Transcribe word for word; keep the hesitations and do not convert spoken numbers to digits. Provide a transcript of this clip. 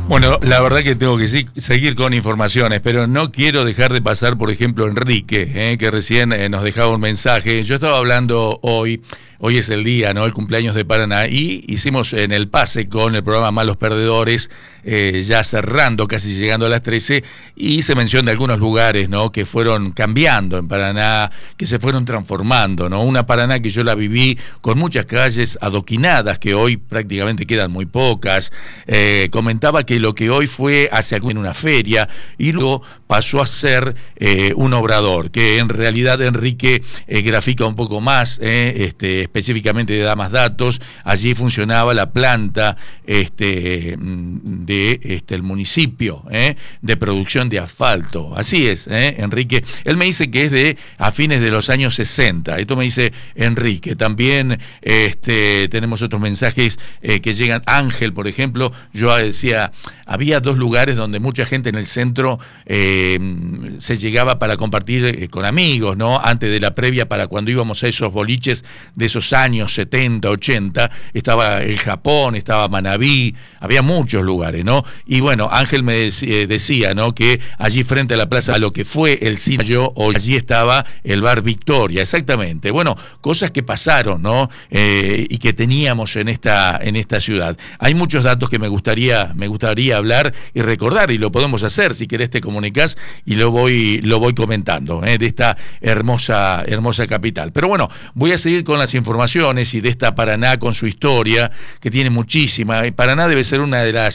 Bueno, la verdad que tengo que sí, seguir con informaciones, pero no quiero dejar de pasar, por ejemplo, Enrique, eh, que recién eh, nos dejaba un mensaje. Yo estaba hablando hoy, hoy es el día, ¿no? El cumpleaños de Paraná, y hicimos en el pase con el programa Malos Perdedores, eh, ya cerrando, casi llegando a las trece, y hice mención de algunos lugares, ¿no? Que fueron cambiando en Paraná, que se fueron transformando, ¿no? Una Paraná que yo la viví con muchas calles adoquinadas, que hoy prácticamente quedan muy pocas. Eh, comentaba que lo que hoy fue hace en una feria y luego pasó a ser eh, un obrador, que en realidad Enrique eh, grafica un poco más, eh, este, específicamente da más datos. Allí funcionaba la planta este, de este, el municipio eh, de producción de asfalto. Así es, eh, Enrique. Él me dice que es de a fines de los años sesenta. Esto me dice Enrique. También este, tenemos otros mensajes eh, que llegan. Ángel, por ejemplo, yo decía, había dos lugares donde mucha gente en el centro eh, se llegaba para compartir eh, con amigos, ¿no? Antes de la previa, para cuando íbamos a esos boliches de esos años setenta, ochenta, estaba el Japón, estaba Manabí, había muchos lugares, ¿no? Y bueno, Ángel me decía, decía, ¿no? Que allí frente a la plaza, a lo que fue el Cimayo, hoy allí estaba el bar Victoria, exactamente. Bueno, cosas que pasaron, ¿no? Eh, y que teníamos en esta, en esta ciudad. Hay muchos datos que me gustaría, me gustaría hablar y recordar, y lo podemos hacer, si querés te comunicás y lo voy, lo voy comentando, ¿eh? De esta hermosa, hermosa capital. Pero bueno, voy a seguir con las informaciones y de esta Paraná con su historia, que tiene muchísima. Paraná debe ser una de las